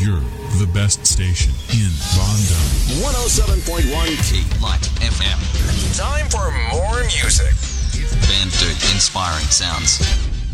You're the best station in Bondon. 107.1 Light FM. Time for more music. Banter inspiring sounds.